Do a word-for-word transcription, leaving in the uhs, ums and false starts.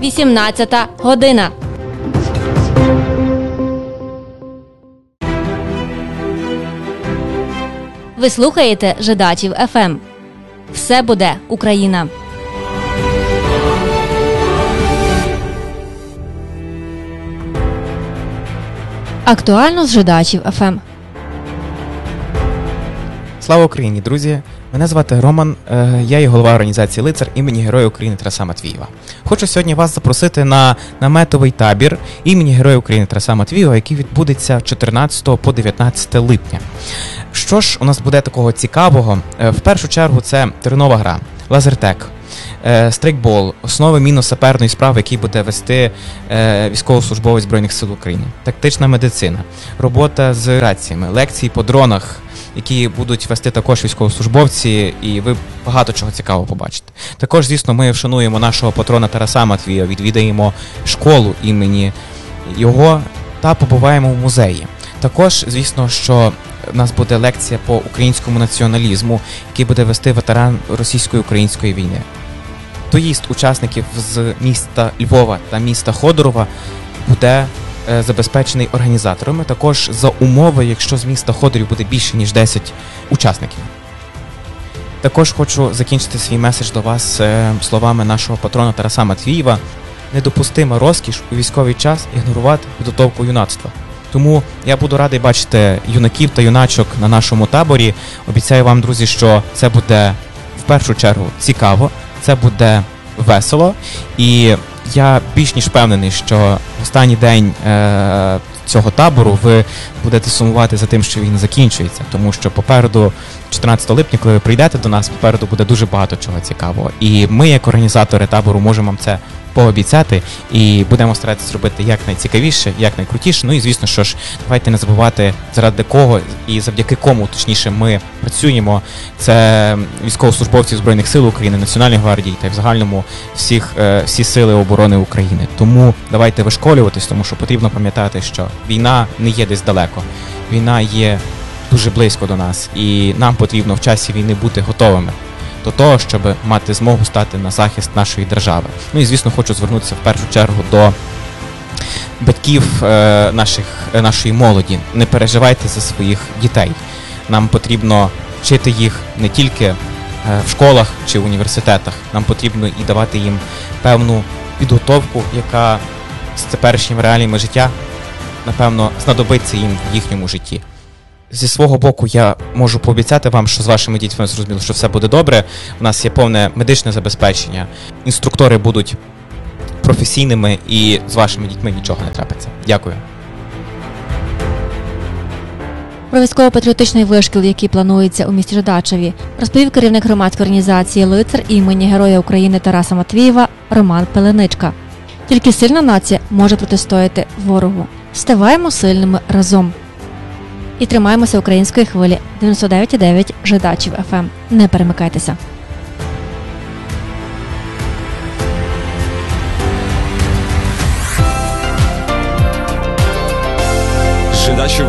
вісімнадцята година. Ви слухаєте Жидачів еф ем. Все буде Україна. Актуально з Жидачів еф ем. Слава Україні, друзі! Мене звати Роман, я є голова організації «Лицар» імені Героя України Тараса Матвіїва. Хочу сьогодні вас запросити на наметовий табір імені Героя України Тараса Матвіїва, який відбудеться чотирнадцятого по дев'ятнадцяте липня. Що ж у нас буде такого цікавого? В першу чергу це теренова гра, лазертаг, стрейкбол, основи мінно-саперної справи, який буде вести військовослужбовець Збройних сил України, тактична медицина, робота з раціями, лекції по дронах, які будуть вести також військовослужбовці, і ви багато чого цікавого побачите. Також, звісно, ми вшануємо нашого патрона Тараса Матвіїва, відвідаємо школу імені його та побуваємо в музеї. Також, звісно, що у нас буде лекція по українському націоналізму, який буде вести ветеран російсько-української війни. Доїзд учасників з міста Львова та міста Ходорова буде забезпечений організаторами, також за умови, якщо з міста Ходорів буде більше, ніж десять учасників. Також хочу закінчити свій меседж до вас словами нашого патрона Тараса Матвіїва. Недопустима розкіш у військовий час ігнорувати підготовку юнацтва. Тому я буду радий бачити юнаків та юначок на нашому таборі. Обіцяю вам, друзі, що це буде в першу чергу цікаво, це буде весело, і я більш ніж впевнений, що в останній день е- цього табору ви будете сумувати за тим, що він закінчується, тому що попереду, чотирнадцятого липня, коли ви прийдете до нас, попереду буде дуже багато чого цікавого. І ми, як організатори табору, можемо вам це пообіцяти і будемо старатися зробити як найцікавіше, як найкрутіше. Ну і звісно, що ж, давайте не забувати, заради кого і завдяки кому, точніше, ми працюємо. Це військовослужбовці Збройних сил України, Національної гвардії та й в загальному всіх, всі сили оборони України. Тому давайте вишколюватись, тому що потрібно пам'ятати, що війна не є десь далеко. Війна є дуже близько до нас, і нам потрібно в часі війни бути готовими до того, щоб мати змогу стати на захист нашої держави. Ну і, звісно, хочу звернутися в першу чергу до батьків е, наших, е, нашої молоді. Не переживайте за своїх дітей. Нам потрібно вчити їх не тільки е, в школах чи в університетах. Нам потрібно і давати їм певну підготовку, яка з теперішніми реаліями життя, напевно, знадобиться їм в їхньому житті. Зі свого боку я можу пообіцяти вам, що з вашими дітьми зрозуміло, що все буде добре. У нас є повне медичне забезпечення. Інструктори будуть професійними і з вашими дітьми нічого не трапиться. Дякую. Про військово-патріотичний вишкіл, який планується у місті Жидачеві, розповів керівник громадської організації «Лицар» імені Героя України Тараса Матвіїва Роман Пеленичка. Тільки сильна нація може протистояти ворогу. Ставаємо сильними разом. І тримаємося української хвилі дев'яносто дев'ять і дев'ять Жидачів еф ем. Не перемикайтеся. Жидачів